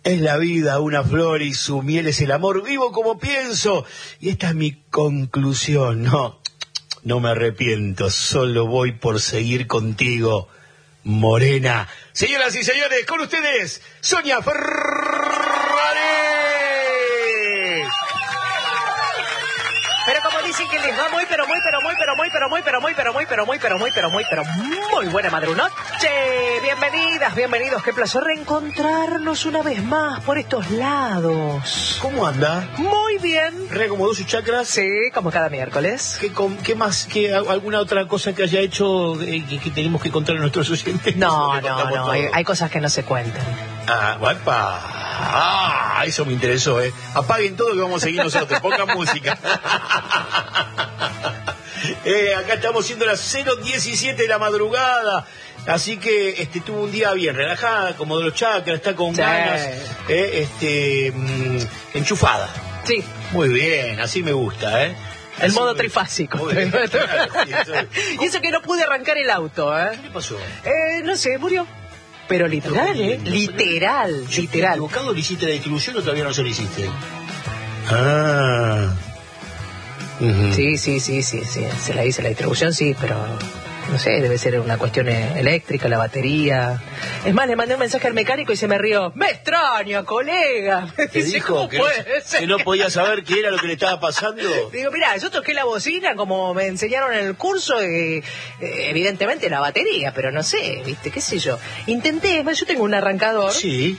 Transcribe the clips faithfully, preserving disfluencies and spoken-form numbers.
es la vida, una flor y su miel es el amor. Vivo como pienso y esta es mi conclusión. No, no me arrepiento, solo voy por seguir contigo, morena. Señoras y señores, con ustedes, Sonia Ferrares. Pero como dicen que les va muy, pero muy, pero muy, pero muy, pero muy, pero muy, pero muy, pero muy, pero muy, pero muy, pero muy buena madrunoche. Bienvenidas, bienvenidos. Qué placer reencontrarnos una vez más por estos lados. ¿Cómo anda? Muy bien. ¿Reacomodó sus chakras? Sí, como cada miércoles. ¿Qué, con, qué más? ¿Qué, ¿Alguna otra cosa que haya hecho eh, que, que tenemos que contar a nuestros oyentes? No, no, no. Hay, hay cosas que no se cuentan. Ah, guapa. Ah, eso me interesó, ¿eh? Apaguen todo que vamos a seguir nosotros. Pongan música. eh, acá estamos siendo las cero diecisiete de la madrugada. Así que este tuvo un día bien relajada, como de los chakras, está con sí. ganas, eh, este, mmm, enchufada. Sí. Muy bien, así me gusta, ¿eh? El así modo me... trifásico. Claro, sí, eso... Y eso que no pude arrancar el auto, ¿eh? ¿Qué le pasó? Eh, no sé, murió. Pero literal, ¿eh? Literal, ¿Yo literal. equivocado le hiciste la distribución o todavía no se lo hiciste? Ah. Uh-huh. Sí, sí, sí, sí, sí. Se la hice la distribución, sí, pero no sé, debe ser una cuestión eléctrica, la batería. Es más, le mandé un mensaje al mecánico y se me rió. Me extraña, colega. Me ¿Te dice, dijo que no, que no podía saber qué era lo que le estaba pasando? Digo, mirá, yo toqué la bocina como me enseñaron en el curso y eh, evidentemente la batería, pero no sé, viste, qué sé yo. Intenté, yo tengo un arrancador. Sí.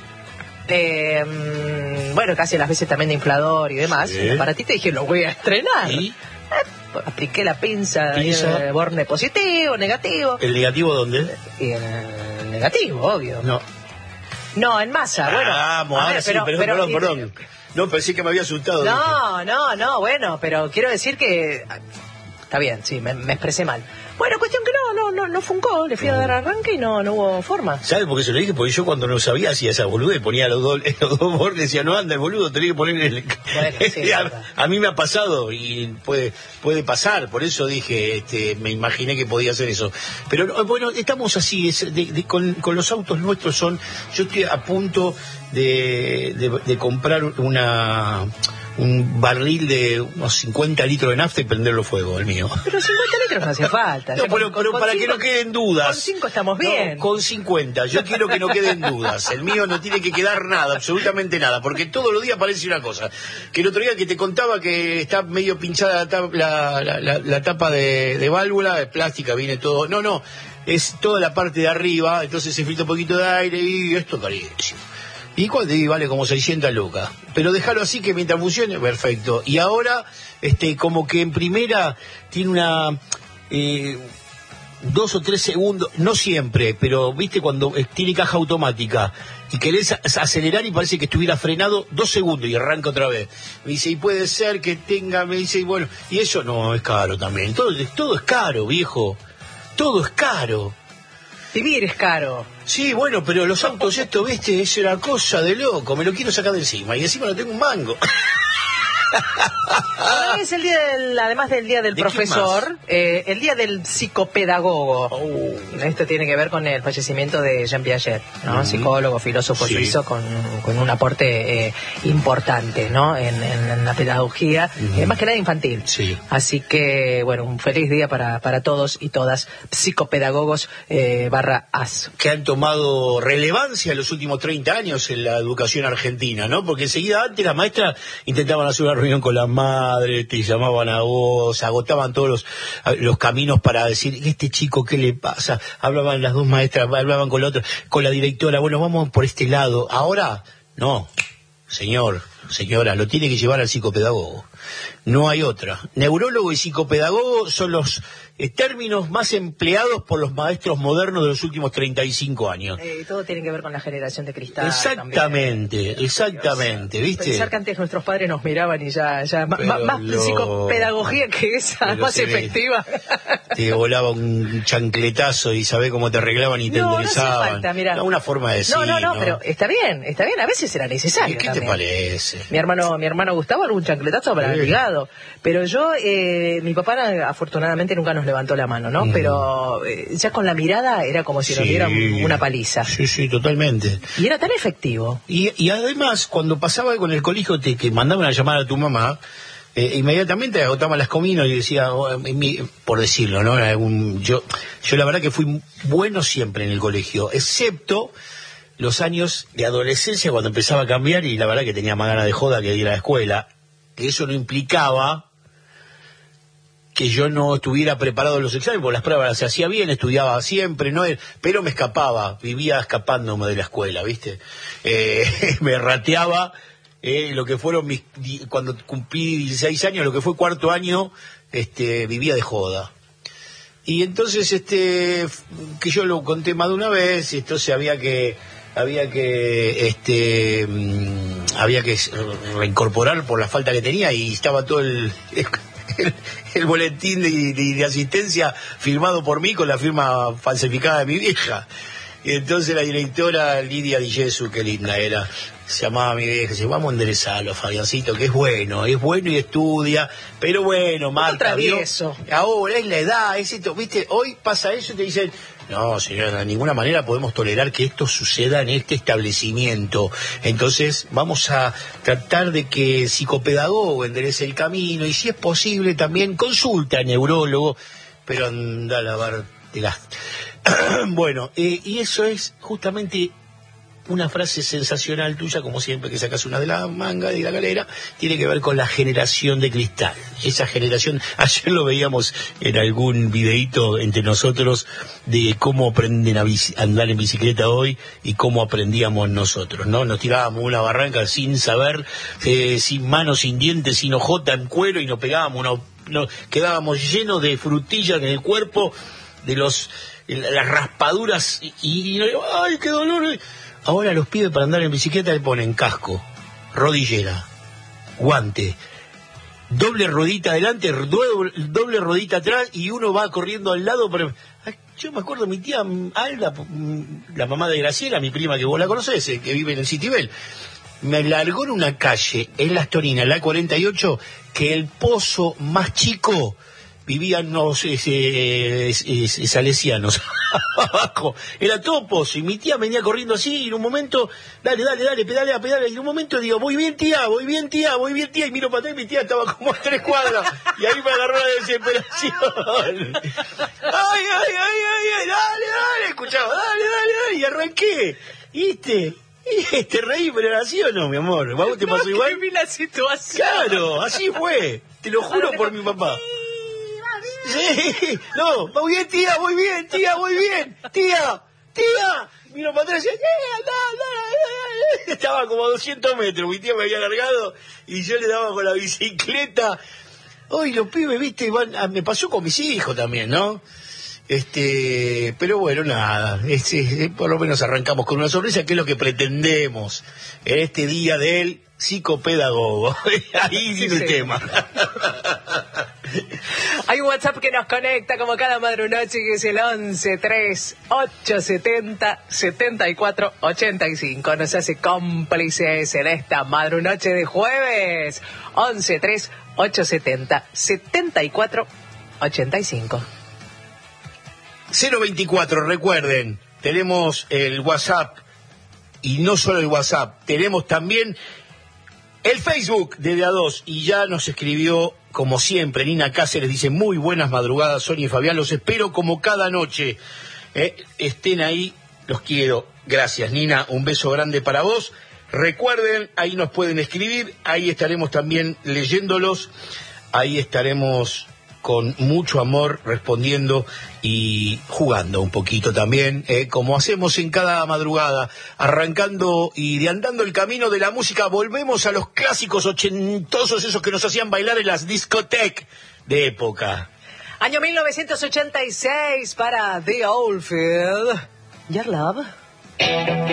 Eh, bueno, casi las veces también de inflador y demás. Sí. El aparatito dije, lo voy a estrenar. ¿Y? Eh, apliqué la pinza, ¿Pinza? Eh, borne positivo, negativo. ¿El negativo dónde? Y en el negativo, obvio. No. No, en masa, bueno. Vamos, ahora ver, sí, pero, pero, pero, perdón, y, perdón. No, pensé que me había asustado. No, dije. no, no, bueno, pero quiero decir que... Está bien, sí, me, me expresé mal. Bueno, cuestión que no, no, no, no funcó, le fui a dar arranque y no, no hubo forma. ¿Sabes por qué se lo dije? Porque yo cuando no sabía hacía esa boluda y ponía los dos, los dos bordes, decía, no anda el boludo, tenés que poner el... Bueno, sí, a, a mí me ha pasado y puede puede pasar, por eso dije, este, me imaginé que podía hacer eso. Pero bueno, estamos así, es, de, de, con, con los autos nuestros son, yo estoy a punto de, de, de comprar una... un barril de unos cincuenta litros de nafta y prenderlo fuego, el mío. Pero cincuenta litros no hace falta. No, pero, pero para cinco, que no queden dudas. Con cinco estamos bien. No, con cincuenta. Yo quiero que no queden dudas. El mío no tiene que quedar nada, absolutamente nada, porque todos los días aparece una cosa. Que el otro día que te contaba que está medio pinchada la, la, la, la tapa de, de válvula, de plástica, viene todo... No, no, es toda la parte de arriba, entonces se filtra un poquito de aire y esto carísimo. Y cuando y vale como seiscientas lucas. Pero déjalo así que mientras funcione, perfecto. Y ahora, este, como que en primera tiene una eh, dos o tres segundos, no siempre, pero viste cuando eh, tiene caja automática y querés acelerar y parece que estuviera frenado dos segundos y arranca otra vez. Me dice, y puede ser que tenga, me dice, y bueno, y eso no es caro también. Todo, todo es caro, viejo. Todo es caro. Vivir es caro. Sí, bueno, pero los autos estos, viste, es una cosa de loco, me lo quiero sacar de encima y encima no tengo un mango. Hoy es el día del, además del día del ¿De profesor, eh, el día del psicopedagogo. Oh. Esto tiene que ver con el fallecimiento de Jean Piaget, ¿no? Uh-huh. Psicólogo, filósofo sí. suizo con, con un aporte eh, importante, ¿no? En, en, en la pedagogía, uh-huh. eh, más que nada infantil. Sí. Así que, bueno, un feliz día para, para todos y todas psicopedagogos eh, barra as. Que han tomado relevancia en los últimos treinta años en la educación argentina, ¿no? Porque enseguida antes las maestras intentaban hacer una reunión con la madre, te llamaban a vos, agotaban todos los, los caminos para decir, este chico, ¿qué le pasa? Hablaban las dos maestras, hablaban con la otra, con la directora, bueno, vamos por este lado. Ahora, no, señor, señora, lo tiene que llevar al psicopedagogo. No hay otra. Neurólogo y psicopedagogo son los eh, términos más empleados por los maestros modernos de los últimos treinta y cinco años. Eh, todo tiene que ver con la generación de cristal. Exactamente, también. exactamente, ¿viste? Pensar que antes nuestros padres nos miraban y ya, ya más, más lo... psicopedagogía que esa, más efectiva. Te volaba un chancletazo y sabés cómo te arreglaban y te no, endulzaban. No, hace falta, mirá. No, una forma de decir. No, no, no, ¿no? pero está bien, está bien, a veces era necesario. ¿Qué también. te parece? Mi hermano, mi hermano Gustavo algún chancletazo habrá Sí. ligado. Pero yo, eh, mi papá afortunadamente nunca nos levantó la mano, ¿no? Mm. Pero eh, ya con la mirada era como si nos Sí. dieran una paliza. Sí, sí, totalmente. Y era tan efectivo. Y, y además, cuando pasaba algo en el colegio, te que mandaban a llamar a tu mamá, eh, inmediatamente agotaban las comidas y decía, oh, mi- por decirlo, ¿no? Algún- yo, yo la verdad que fui bueno siempre en el colegio, excepto los años de adolescencia cuando empezaba a cambiar y la verdad que tenía más ganas de joda que de ir a la escuela, que eso no implicaba que yo no estuviera preparado en los exámenes, porque las pruebas las hacía bien, estudiaba siempre, no era- pero me escapaba, vivía escapándome de la escuela, ¿viste? Eh, me rateaba eh, lo que fueron mis, di- cuando cumplí dieciséis años, lo que fue cuarto año, este, vivía de joda. Y entonces, este, f- que yo lo conté más de una vez, y entonces había que, había que, este, mm, había que s- reincorporar por la falta que tenía y estaba todo el, el, el boletín de, de- de asistencia firmado por mí con la firma falsificada de mi vieja. Y entonces la directora Lidia Di Gesù, qué linda era, se llamaba a mi vieja, dice, vamos a enderezarlo, Fabiancito, que es bueno, es bueno y estudia, pero bueno, Marta, ¿vio? travieso. Ahora es la edad, es esto, viste, hoy pasa eso y te dicen, no señora, de ninguna manera podemos tolerar que esto suceda en este establecimiento, entonces vamos a tratar de que el psicopedagogo enderece el camino y si es posible también consulta a neurólogo, pero anda a lavártela. Bueno, eh, y eso es justamente una frase sensacional tuya, como siempre que sacas una de la manga de la galera, tiene que ver con la generación de cristal. Esa generación, ayer lo veíamos en algún videíto entre nosotros de cómo aprenden a bici- a andar en bicicleta hoy y cómo aprendíamos nosotros, ¿no? Nos tirábamos una barranca sin saber, eh, sin manos, sin dientes, sin ojota, en cuero y nos pegábamos, una, no, quedábamos llenos de frutillas en el cuerpo, de los las raspaduras y, y, y ¡ay, qué dolor! Ahora los pibes para andar en bicicleta le ponen casco, rodillera, guante, doble rodita adelante, doble, doble rodita atrás y uno va corriendo al lado. Pero, ay, yo me acuerdo, mi tía Alda, la mamá de Graciela, mi prima que vos la conocés, eh, que vive en el Citibel, me largó en una calle, en Las Torinas, la cuarenta y ocho, que el pozo más chico vivían los eh, eh, eh, salesianos abajo, era todo pozo, y mi tía venía corriendo así, y en un momento, dale, dale, dale, pedalea, pedalea, y en un momento digo, voy bien tía, voy bien tía, voy bien tía, y miro para atrás y mi tía estaba como a tres cuadras, y ahí me agarró la desesperación. Ay, ay, ay, ay, ay, dale, dale, escuchaba, dale, dale, dale, y arranqué, ¿viste? Y te reí, pero era así o no, mi amor, ¿vos te pasó No, igual? que vi la situación. Claro, así fue, te lo juro por mi papá. Sí, no, voy bien, tía, voy bien, tía, voy bien, tía, tía. Miro para atrás y decía, "Eh, no, no, no". Estaba como a doscientos metros, mi tía me había largado y yo le daba con la bicicleta. Hoy los pibes, viste, van, ah, me pasó con mis hijos también, ¿no? Este, pero bueno, nada, es, es, por lo menos arrancamos con una sonrisa, que es lo que pretendemos en este día del psicopedagogo. Ahí viene el sí. tema. Hay un WhatsApp que nos conecta como cada madrunoche, que es el once tres ocho setenta setenta y cuatro ochenta y cinco. Nos hace cómplices en esta madrunoche de jueves. once tres ocho setenta setenta y cuatro ochenta y cinco. cero veinticuatro, recuerden, tenemos el WhatsApp, y no solo el WhatsApp, tenemos también el Facebook de D A dos, y ya nos escribió, como siempre, Nina Cáceres, dice, muy buenas madrugadas, Sonia y Fabián, los espero como cada noche. Eh, estén ahí, los quiero. Gracias, Nina, un beso grande para vos. Recuerden, ahí nos pueden escribir, ahí estaremos también leyéndolos, ahí estaremos con mucho amor respondiendo y jugando un poquito también, eh, como hacemos en cada madrugada, arrancando y de andando el camino de la música. Volvemos a los clásicos ochentosos, esos que nos hacían bailar en las discotecas de época. Año mil novecientos ochenta y seis para The Oldfield. Your Love.